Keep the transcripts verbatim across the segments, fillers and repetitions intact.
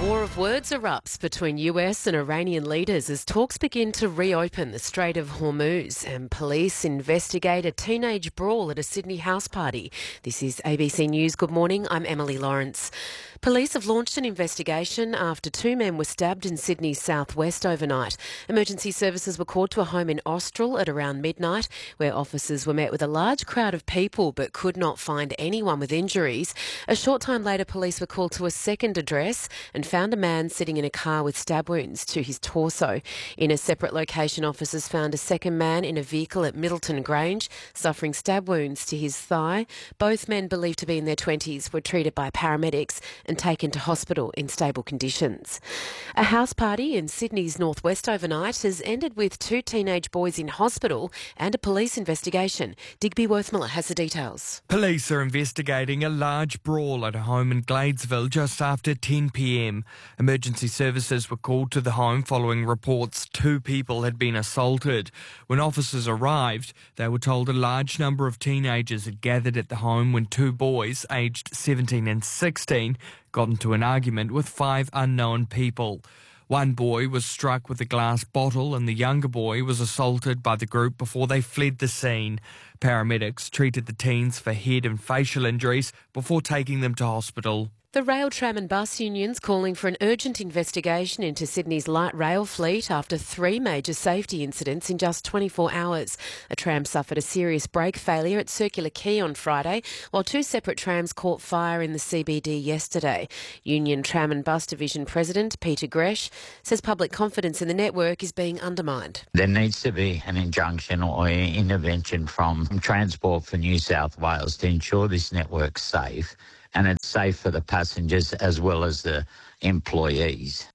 war of words erupts between U S and Iranian leaders as talks begin to reopen the Strait of Hormuz, and police investigate a teenage brawl at a Sydney house party. This is A B C News. Good morning, I'm Emily Lawrence. Police have launched an investigation after two men were stabbed in Sydney's southwest overnight. Emergency services were called to a home in Austral at around midnight, where officers were met with a large crowd of people but could not find anyone with injuries. A short time later, police were called to a second address and found a man sitting in a car with stab wounds to his torso. In a separate location, officers found a second man in a vehicle at Middleton Grange, suffering stab wounds to his thigh. Both men, believed to be in their twenties, were treated by paramedics and taken to hospital in stable conditions. A house party in Sydney's northwest overnight has ended with two teenage boys in hospital and a police investigation. Digby Worthmiller has the details. Police are investigating a large brawl at a home in Gladesville just after ten p m. Emergency services were called to the home following reports two people had been assaulted. When officers arrived, they were told a large number of teenagers had gathered at the home when two boys, aged seventeen and sixteen, got into an argument with five unknown people. One boy was struck with a glass bottle and the younger boy was assaulted by the group before they fled the scene. Paramedics treated the teens for head and facial injuries before taking them to hospital. The rail, tram and bus unions calling for an urgent investigation into Sydney's light rail fleet after three major safety incidents in just twenty-four hours. A tram suffered a serious brake failure at Circular Quay on Friday, while two separate trams caught fire in the C B D yesterday. Union Tram and Bus Division President Peter Gresh says public confidence in the network is being undermined. There needs to be an injunction or intervention from Transport for New South Wales to ensure this network's safe, and it's safe for the passengers as well as the employees.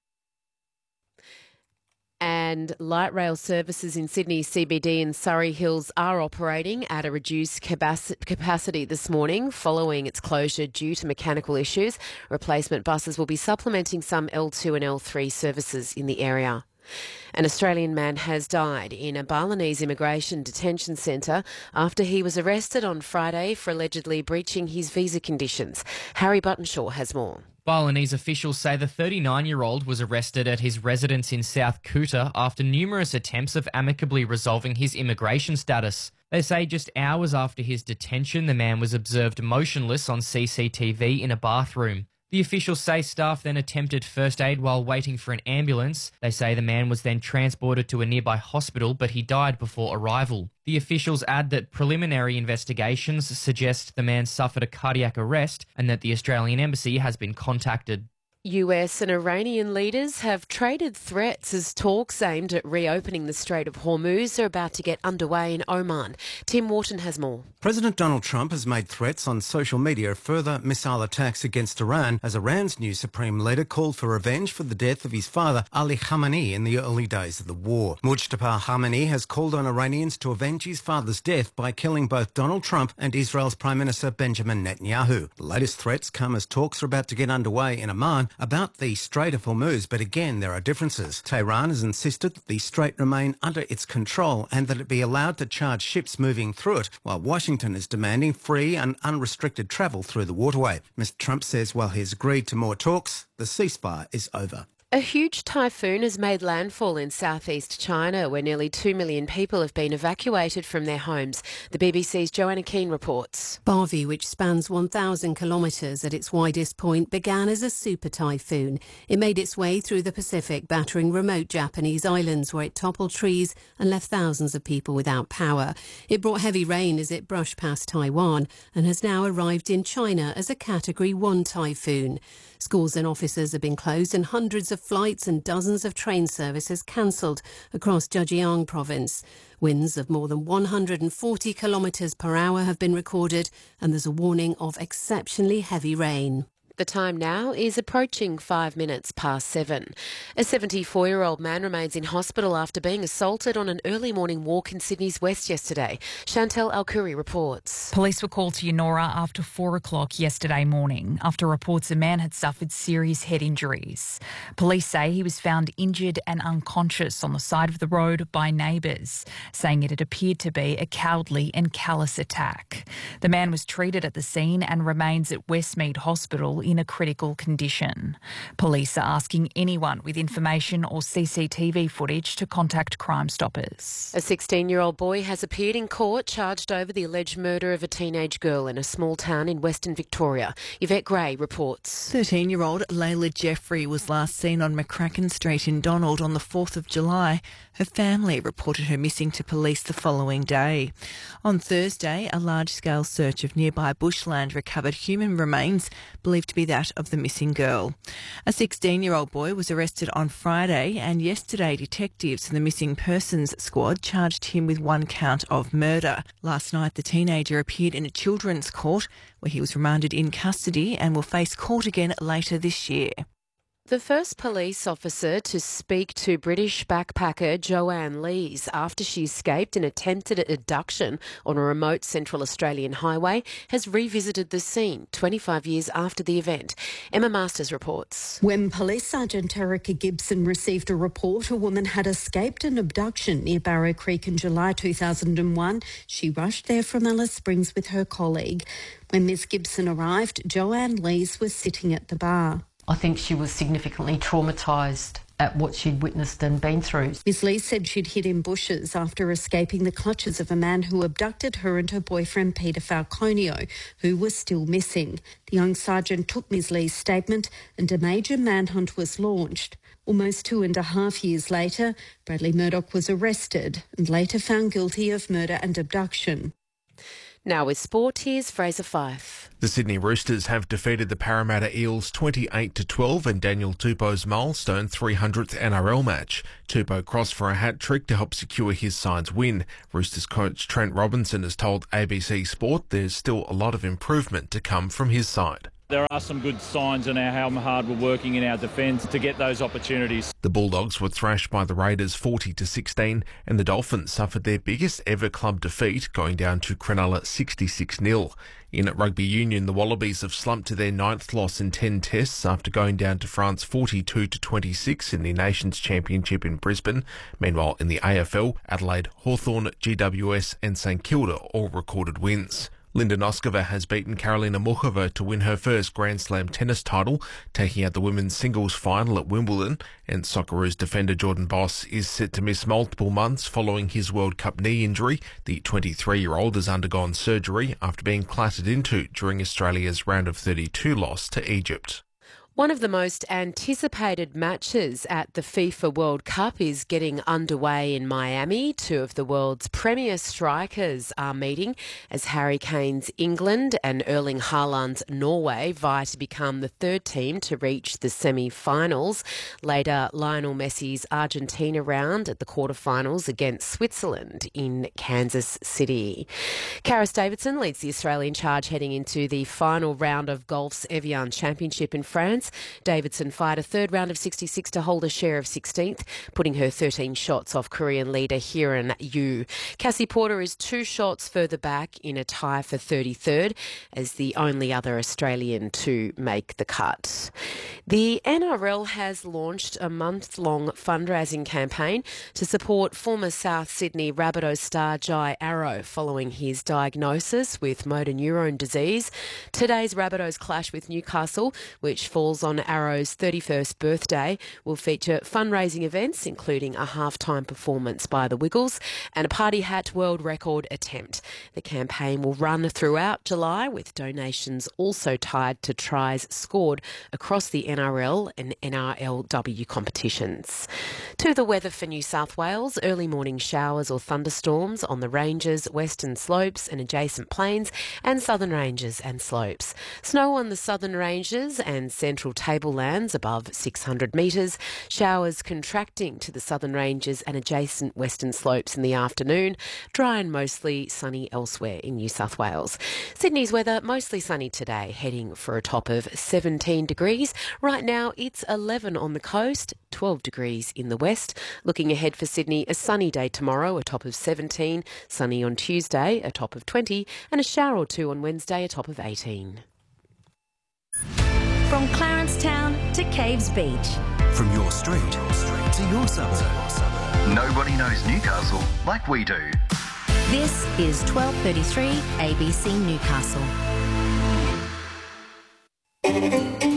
And light rail services in Sydney C B D and Surrey Hills are operating at a reduced capacity this morning following its closure due to mechanical issues. Replacement buses will be supplementing some L two and L three services in the area. An Australian man has died in a Balinese immigration detention centre after he was arrested on Friday for allegedly breaching his visa conditions. Harry Buttonshaw has more. Balinese officials say the thirty-nine-year-old was arrested at his residence in South Kuta after numerous attempts of amicably resolving his immigration status. They say just hours after his detention, the man was observed motionless on C C T V in a bathroom. The officials say staff then attempted first aid while waiting for an ambulance. They say the man was then transported to a nearby hospital, but he died before arrival. The officials add that preliminary investigations suggest the man suffered a cardiac arrest and that the Australian Embassy has been contacted. U S and Iranian leaders have traded threats as talks aimed at reopening the Strait of Hormuz are about to get underway in Oman. Tim Wharton has more. President Donald Trump has made threats on social media of further missile attacks against Iran as Iran's new supreme leader called for revenge for the death of his father Ali Khamenei in the early days of the war. Mujtaba Khamenei has called on Iranians to avenge his father's death by killing both Donald Trump and Israel's Prime Minister Benjamin Netanyahu. The latest threats come as talks are about to get underway in Oman about the Strait of Hormuz, but again there are differences. Tehran has insisted that the strait remain under its control and that it be allowed to charge ships moving through it, while Washington is demanding free and unrestricted travel through the waterway. Mister Trump says while he's agreed to more talks, the ceasefire is over. A huge typhoon has made landfall in southeast China, where nearly two million people have been evacuated from their homes. The B B C's Joanna Keane reports. Bharvey, which spans one thousand kilometres at its widest point, began as a super typhoon. It made its way through the Pacific, battering remote Japanese islands where it toppled trees and left thousands of people without power. It brought heavy rain as it brushed past Taiwan and has now arrived in China as a Category one typhoon. Schools and offices have been closed and hundreds of flights and dozens of train services cancelled across Zhejiang province. Winds of more than one hundred forty kilometres per hour have been recorded and there's a warning of exceptionally heavy rain. The time now is approaching five minutes past seven. A seventy-four-year-old man remains in hospital after being assaulted on an early morning walk in Sydney's west yesterday. Chantel Alkuri reports. Police were called to Yennora after four o'clock yesterday morning after reports a man had suffered serious head injuries. Police say he was found injured and unconscious on the side of the road by neighbours, saying it had appeared to be a cowardly and callous attack. The man was treated at the scene and remains at Westmead Hospital in a critical condition. Police are asking anyone with information or C C T V footage to contact Crime Stoppers. A sixteen-year-old boy has appeared in court charged over the alleged murder of a teenage girl in a small town in Western Victoria. Yvette Gray reports. thirteen-year-old Layla Jeffrey was last seen on McCracken Street in Donald on the fourth of July. Her family reported her missing to police the following day. On Thursday, a large-scale search of nearby bushland recovered human remains believed to be that of the missing girl. A sixteen-year-old boy was arrested on Friday, and yesterday detectives from the Missing Persons Squad charged him with one count of murder. Last night, the teenager appeared in a children's court where he was remanded in custody and will face court again later this year. The first police officer to speak to British backpacker Joanne Lees after she escaped an attempted abduction on a remote Central Australian highway has revisited the scene twenty-five years after the event. Emma Masters reports. When Police Sergeant Erica Gibson received a report a woman had escaped an abduction near Barrow Creek in July two thousand one, she rushed there from Alice Springs with her colleague. When Miss Gibson arrived, Joanne Lees was sitting at the bar. I think she was significantly traumatised at what she'd witnessed and been through. Miss Lee said she'd hid in bushes after escaping the clutches of a man who abducted her and her boyfriend Peter Falconio, who was still missing. The young sergeant took Miss Lee's statement and a major manhunt was launched. Almost two and a half years later, Bradley Murdoch was arrested and later found guilty of murder and abduction. Now with sport, here's Fraser Fife. The Sydney Roosters have defeated the Parramatta Eels twenty-eight to twelve in Daniel Tupou's milestone three hundredth N R L match. Tupou crossed for a hat-trick to help secure his side's win. Roosters coach Trent Robinson has told A B C Sport there's still a lot of improvement to come from his side. There are some good signs in our how hard we're working in our defence to get those opportunities. The Bulldogs were thrashed by the Raiders forty to sixteen, and the Dolphins suffered their biggest ever club defeat, going down to Cronulla sixty-six nil. In rugby union, the Wallabies have slumped to their ninth loss in ten tests after going down to France forty-two to twenty-six in the Nations Championship in Brisbane. Meanwhile, in the A F L, Adelaide, Hawthorn, G W S and St Kilda all recorded wins. Linda Noskova has beaten Karolina Muchova to win her first Grand Slam tennis title, taking out the women's singles final at Wimbledon, and Socceroos defender Jordan Boss is set to miss multiple months following his World Cup knee injury. The twenty-three-year-old has undergone surgery after being clattered into during Australia's round of thirty-two loss to Egypt. One of the most anticipated matches at the FIFA World Cup is getting underway in Miami. Two of the world's premier strikers are meeting as Harry Kane's England and Erling Haaland's Norway vie to become the third team to reach the semi-finals. Later, Lionel Messi's Argentina round at the quarterfinals against Switzerland in Kansas City. Karis Davidson leads the Australian charge heading into the final round of golf's Evian Championship in France. Davidson fired a third round of sixty-six to hold a share of sixteenth, putting her thirteen shots off Korean leader Hiran Yu. Cassie Porter is two shots further back in a tie for thirty-third as the only other Australian to make the cut. The N R L has launched a month-long fundraising campaign to support former South Sydney Rabbitohs star Jai Arrow following his diagnosis with motor neurone disease. Today's Rabbitohs clash with Newcastle, which falls on Arrow's thirty-first birthday, will feature fundraising events including a halftime performance by the Wiggles and a party hat world record attempt. The campaign will run throughout July, with donations also tied to tries scored across the N R L and N R L W competitions. To the weather for New South Wales, early morning showers or thunderstorms on the ranges, western slopes and adjacent plains and southern ranges and slopes. Snow on the southern ranges and central tablelands above six hundred metres. Showers contracting to the southern ranges and adjacent western slopes in the afternoon. Dry and mostly sunny elsewhere in New South Wales. Sydney's weather mostly sunny today, heading for a top of seventeen degrees. Right now it's eleven on the coast, twelve degrees in the west. Looking ahead for Sydney, a sunny day tomorrow, a top of seventeen. Sunny on Tuesday, a top of twenty. And a shower or two on Wednesday, a top of eighteen. From Clarencetown to Caves Beach. From your street to your suburb. Nobody knows Newcastle like we do. This is twelve thirty-three A B C Newcastle.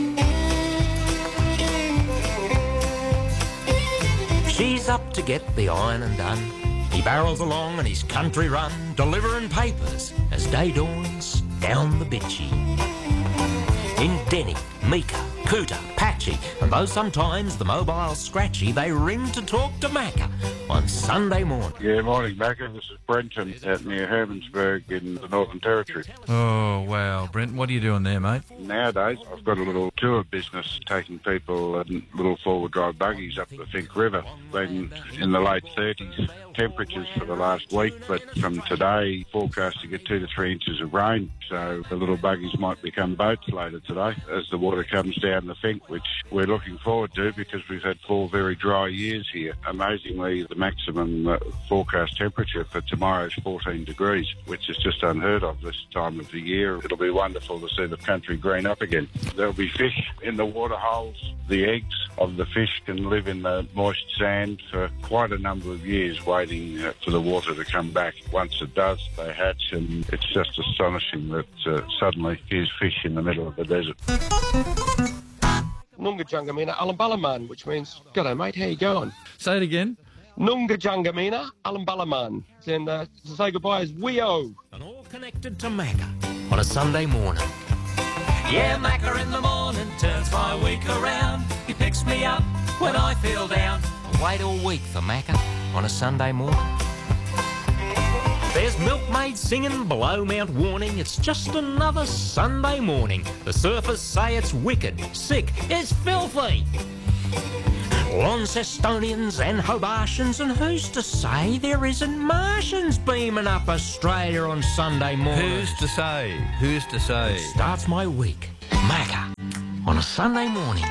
up to get the ironing done. He barrels along in his country run, delivering papers as day dawns down the Bitchy. In Denny, Meeker, Cooter, Patchy, and though sometimes the mobile's scratchy, they ring to talk to Macca on Sunday morning. Yeah, morning, Macca. This is Brenton out near Hermansburg in the Northern Territory. Oh, wow. Brent, what are you doing there, mate? Nowadays, I've got a little tour business taking people in little four-wheel drive buggies up the Finke River. Been in the late thirties temperatures for the last week, but from today, forecast to get two to three inches of rain. So the little buggies might become boats later today as the water comes down the Finke, which we're looking forward to because we've had four very dry years here. Amazingly, the maximum uh, forecast temperature for tomorrow is fourteen degrees, which is just unheard of this time of the year. It'll be wonderful to see the country green up again. There'll be fish in the water holes. The eggs of the fish can live in the moist sand for quite a number of years, waiting uh, for the water to come back. Once it does, they hatch, and it's just astonishing that uh, suddenly here's fish in the middle of the desert. Nunga Jungamina Alambalaman, which means, g'day mate, how you going? Say it again. Nunga Jungamina Alambalaman. And uh, to say goodbye is Weo. And all connected to Macca on a Sunday morning. Yeah, Macca in the morning turns my week around. He picks me up when I feel down. I wait all week for Macca on a Sunday morning. There's milkmaids singing below Mount Warning. It's just another Sunday morning. The surfers say it's wicked, sick, it's filthy. Launcestonians and Hobartians, and who's to say there isn't Martians beaming up Australia on Sunday morning? Who's to say? Who's to say? It starts my week, Macca, on a Sunday morning.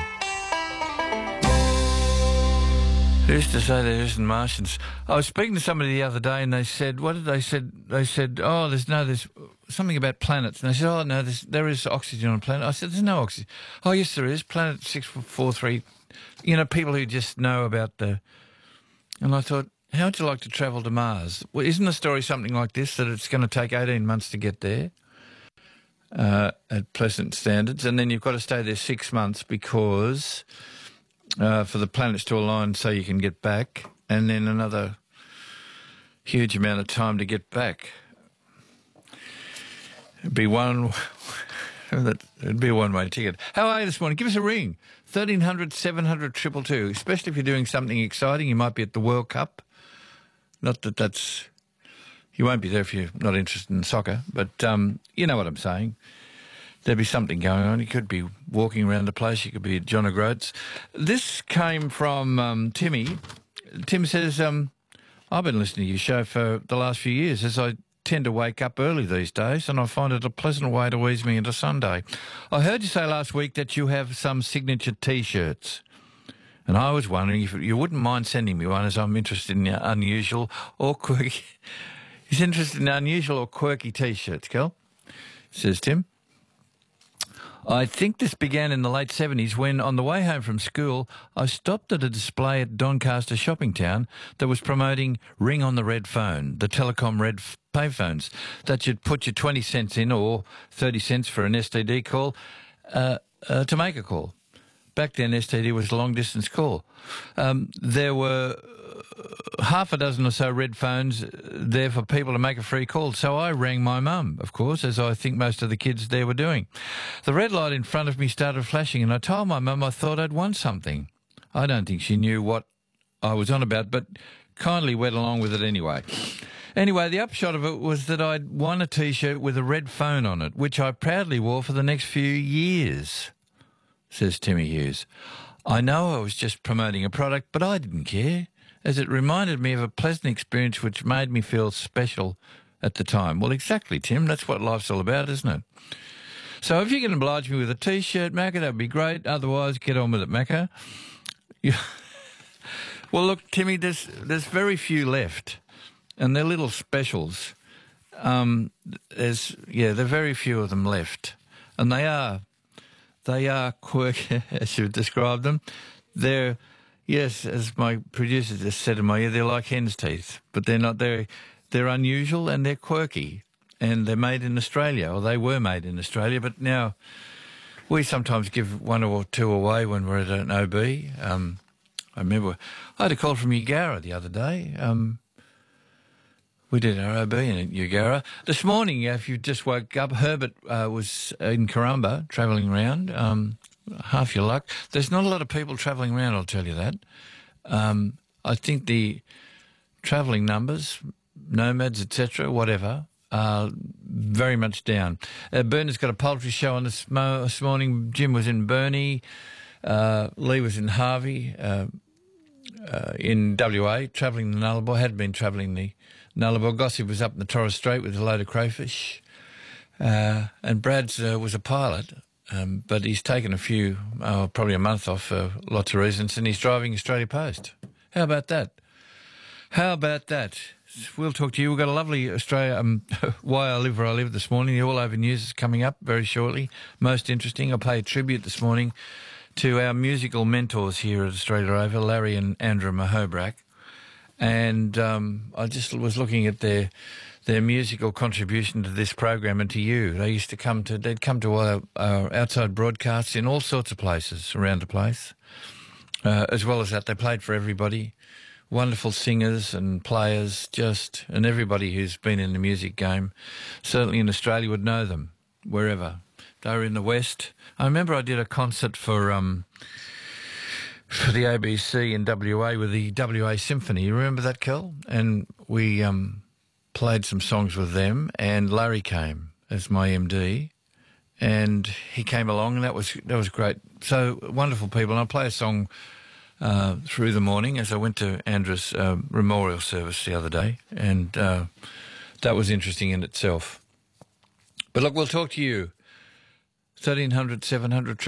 Who's to say there isn't Martians? I was speaking to somebody the other day, and they said, "What did they said?" They said, "Oh, there's no, there's something about planets." And they said, "Oh no, there's, there is oxygen on a planet." I said, "There's no oxygen." "Oh yes, there is. Planet six four three." You know, people who just know about the. And I thought, how would you like to travel to Mars? Well, isn't the story something like this, that it's going to take eighteen months to get there uh, at present standards, and then you've got to stay there six months because. Uh, for the planets to align so you can get back, and then another huge amount of time to get back. It'd be one, it'd be a one-way ticket. How are you this morning? Give us a ring, thirteen hundred, seven hundred, two two two, especially if you're doing something exciting. You might be at the World Cup. Not that that's... You won't be there if you're not interested in soccer, but um, you know what I'm saying. There'd be something going on. You could be walking around the place. You could be at John O'Groats. This came from um, Timmy. Tim says, um, I've been listening to your show for the last few years, as I tend to wake up early these days, and I find it a pleasant way to ease me into Sunday. I heard you say last week that you have some signature T-shirts, and I was wondering if you wouldn't mind sending me one, as I'm interested in unusual or quirky. He's interested in unusual or quirky T-shirts, Kel, says Tim. I think this began in the late seventies when, on the way home from school, I stopped at a display at Doncaster Shopping Town that was promoting Ring on the Red Phone, the Telecom Red payphones, that you'd put your twenty cents in or thirty cents for an S T D call uh, uh, to make a call. Back then, S T D was a long-distance call. Um, there were half a dozen or so red phones there for people to make a free call. So I rang my mum, of course, as I think most of the kids there were doing. The red light in front of me started flashing, and I told my mum I thought I'd won something. I don't think she knew what I was on about, but kindly went along with it anyway. Anyway, the upshot of it was that I'd won a T-shirt with a red phone on it, which I proudly wore for the next few years, says Timmy Hughes. I know I was just promoting a product, but I didn't care, as it reminded me of a pleasant experience which made me feel special at the time. Well, exactly, Tim. That's what life's all about, isn't it? So if you can oblige me with a T-shirt, Macca, that'd be great. Otherwise, get on with it, Macca. Yeah. Well, look, Timmy, there's, there's very few left, and they're little specials. Um, there's, yeah, there are very few of them left, and they are... They are quirky, as you described them. They're, yes, as my producer just said in my ear, they're like hen's teeth, but they're not. They're, they're unusual and they're quirky, and they're made in Australia, or they were made in Australia, but now we sometimes give one or two away when we're at an O B. Um, I remember I had a call from Eugowra the other day. Um, we did our O B in Eugowra. This morning, if you just woke up, Herbert uh, was in Karumba travelling around. Um, half your luck. There's not a lot of people travelling around, I'll tell you that. Um, I think the travelling numbers, nomads, et cetera, whatever, are very much down. Uh, Bernard's got a poultry show on this, mo- this morning. Jim was in Burnie. Uh, Lee was in Harvey, uh, uh, in W A, travelling the Nullarbor, had been travelling the Nullarbor. Gossip was up in the Torres Strait with a load of crayfish. Uh, and Brad's uh, was a pilot, um, but he's taken a few, oh, probably a month off for lots of reasons, and he's driving Australia Post. How about that? How about that? We'll talk to you. We've got a lovely Australia, um, Why I Live Where I Live this morning. The All Over News is coming up very shortly. Most interesting. I'll pay a tribute this morning to our musical mentors here at Australia Over, Larry and Andrew Mahobrak. And um, I just was looking at their their musical contribution to this program and to you. They used to come to, they'd come to our, our outside broadcasts in all sorts of places around the place. Uh, as well as that, they played for everybody. Wonderful singers and players, just, and everybody who's been in the music game, certainly in Australia, would know them, wherever. They were in the West. I remember I did a concert for um, for the A B C in W A with the W A Symphony. You remember that, Kel? And we um, played some songs with them, and Larry came as my M D, and he came along, and that was that was great. So wonderful people. And I'll play a song uh, through the morning as I went to Andrew's uh, memorial service the other day, and uh, that was interesting in itself. But look, we'll talk to you. thirteen hundred, seven hundred